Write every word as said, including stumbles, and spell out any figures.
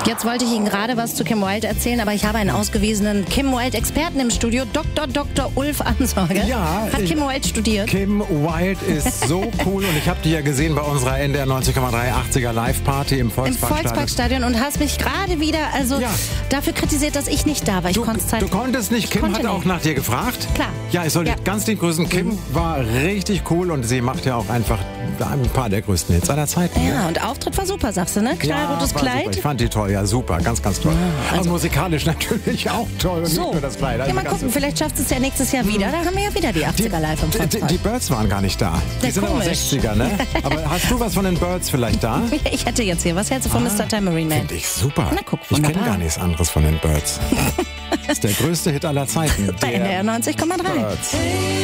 Jetzt wollte ich Ihnen gerade was zu Kim Wilde erzählen, aber ich habe einen ausgewiesenen Kim Wilde-Experten im Studio, Doktor Doktor Ulf Ansorge. Ja, Hat Kim Wilde studiert? Kim Wilde ist so cool und ich habe die ja gesehen bei unserer N D R neunzig Komma drei achtziger Live-Party im Volksparkstadion. Im Volksparkstadion und hast mich gerade wieder also Ja. dafür kritisiert, dass ich nicht da war. Ich Du, konnte Zeit. du konntest nicht, Kim konnte hat auch nicht. nach dir gefragt. Klar. Ja, ich soll dich Ja. ganz lieb grüßen. Kim war richtig cool und sie macht ja auch einfach ein paar der größten Hits aller Zeiten. Ja, und Auftritt war super, sagst du, ne? Knallrotes war Kleid. Super. Ich fand die toll, ja super, ganz, ganz toll. also- und musikalisch natürlich auch toll und So. nicht nur das Kleid. Ja, Also mal ganz gucken, vielleicht schafft es ja nächstes Jahr wieder. Da haben wir ja wieder die achtziger live im Die, die, Volkspark. die Birds waren gar nicht da. Die Ja, sind aber komisch. sechziger, ne? Aber hast du was von den Birds vielleicht da? Ich hätte jetzt hier, was hältst du von Mister Tambourine Man? Finde ich super. Na, guck, ich kenne wunderbar. gar nichts anderes von den Birds. Das ist der größte Hit aller Zeiten. Bei der N D R neunzig Komma drei. Birds.